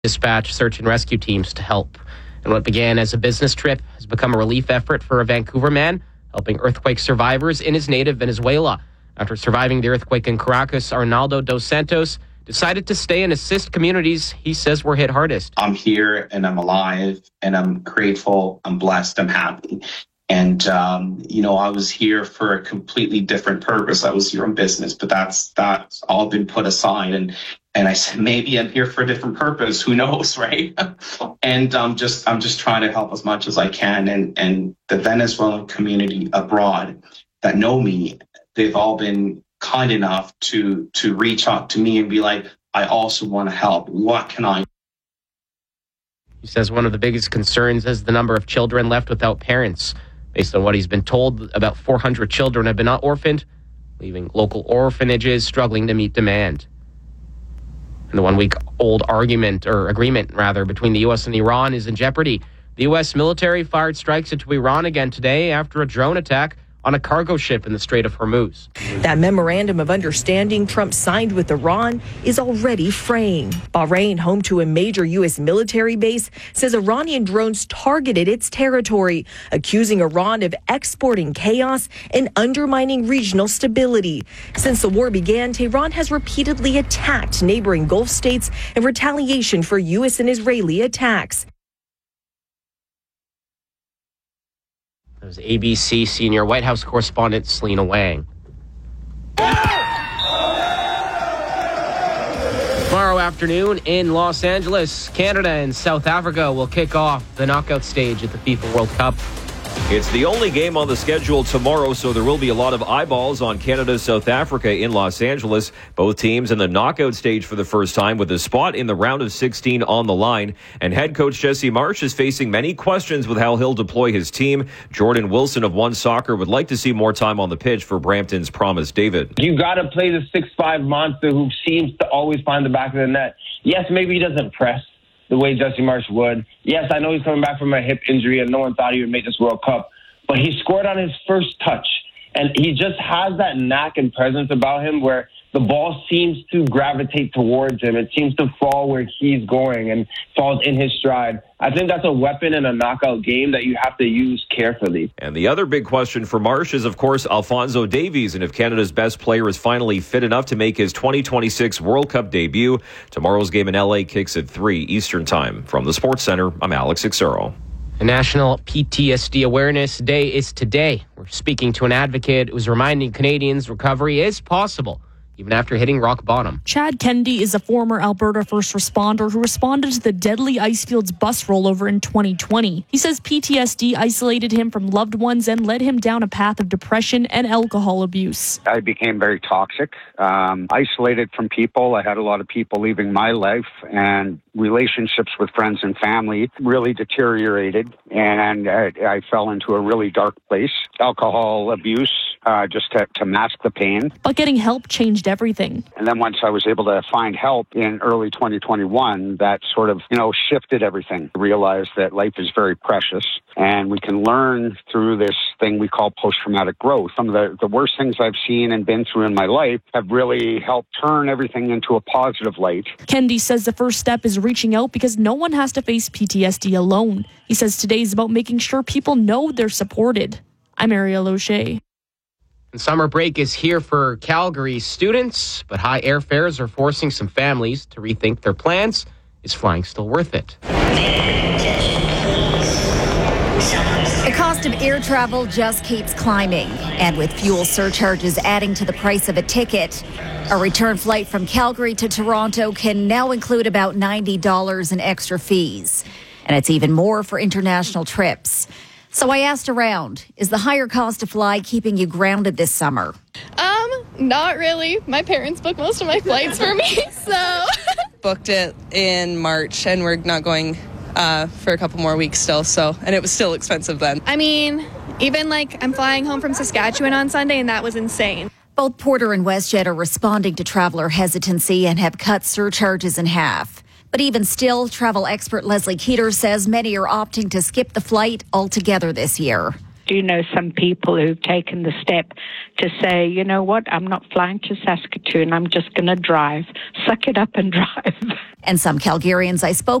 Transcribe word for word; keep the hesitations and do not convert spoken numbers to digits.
dispatch search and rescue teams to help. And what began as a business trip has become a relief effort for a Vancouver man helping earthquake survivors in his native Venezuela. After surviving the earthquake in Caracas, Arnaldo dos Santos decided to stay and assist communities he says were hit hardest. I'm here and I'm alive and I'm grateful, I'm blessed, I'm happy. And, um, you know, I was here for a completely different purpose. I was here on business, but that's that's all been put aside. And and I said, maybe I'm here for a different purpose. Who knows, right? and um, just I'm just trying to help as much as I can. And, and the Venezuelan community abroad that know me, they've all been kind enough to to reach out to me and be like, I also want to help. What can I do? He says one of the biggest concerns is the number of children left without parents. Based on what he's been told, about four hundred children have been orphaned, leaving local orphanages struggling to meet demand. And the one-week-old argument, or agreement, rather, between the U S and Iran is in jeopardy. The U S military fired strikes into Iran again today after a drone attack on a cargo ship in the Strait of Hormuz. That memorandum of understanding Trump signed with Iran is already fraying. Bahrain, home to a major U S military base, says Iranian drones targeted its territory, accusing Iran of exporting chaos and undermining regional stability. Since the war began, Tehran has repeatedly attacked neighboring Gulf states in retaliation for U S and Israeli attacks. That was A B C senior White House correspondent Selena Wang. Tomorrow afternoon in Los Angeles, Canada and South Africa will kick off the knockout stage at the FIFA World Cup. It's the only game on the schedule tomorrow, so there will be a lot of eyeballs on Canada-South Africa in Los Angeles. Both teams in the knockout stage for the first time with a spot in the round of sixteen on the line. And head coach Jesse Marsch is facing many questions with how he'll deploy his team. Jordan Wilson of One Soccer would like to see more time on the pitch for Brampton's Promise David. You got to play the six five monster who seems to always find the back of the net. Yes, maybe he doesn't press the way Jesse Marsch would. Yes, I know he's coming back from a hip injury and no one thought he would make this World Cup, but he scored on his first touch. And he just has that knack and presence about him where the ball seems to gravitate towards him. It seems to fall where he's going and falls in his stride. I think that's a weapon in a knockout game that you have to use carefully. And the other big question for Marsch is, of course, Alphonso Davies, and if Canada's best player is finally fit enough to make his twenty twenty-six World Cup debut. Tomorrow's game in L A kicks at three Eastern Time. From the Sports Center, I'm Alex Ixero. The National P T S D Awareness Day is today. We're speaking to an advocate who's reminding Canadians recovery is possible, even after hitting rock bottom. Chad Kennedy is a former Alberta first responder who responded to the deadly Icefields bus rollover in twenty twenty. He says P T S D isolated him from loved ones and led him down a path of depression and alcohol abuse. I became very toxic, um, isolated from people. I had a lot of people leaving my life, and relationships with friends and family really deteriorated, and I, I fell into a really dark place. Alcohol abuse, uh, just to, to mask the pain. But getting help changed everything. And then once I was able to find help in early twenty twenty-one, that sort of, you know, shifted everything. I realized that life is very precious, and we can learn through this thing we call post-traumatic growth. Some of the, the worst things I've seen and been through in my life have really helped turn everything into a positive light. Kennedy says the first step is reaching out because no one has to face P T S D alone. He says today is about making sure people know they're supported. I'm Ariel O'Shea. And summer break is here for Calgary students, but high airfares are forcing some families to rethink their plans. Is flying still worth it? The cost of air travel just keeps climbing, and with fuel surcharges adding to the price of a ticket, a return flight from Calgary to Toronto can now include about ninety dollars in extra fees, and it's even more for international trips. So I asked around, is the higher cost to fly keeping you grounded this summer? Um, not really. My parents booked most of my flights for me, so. Booked it in March, and we're not going uh, for a couple more weeks still, so, and it was still expensive then. I mean, even like I'm flying home from Saskatchewan on Sunday, and that was insane. Both Porter and WestJet are responding to traveler hesitancy and have cut surcharges in half. But even still, travel expert Leslie Keeter says many are opting to skip the flight altogether this year. do know some people who've taken the step to say, you know what, I'm not flying to Saskatoon. I'm just going to drive. Suck it up and drive. And some Calgarians I spoke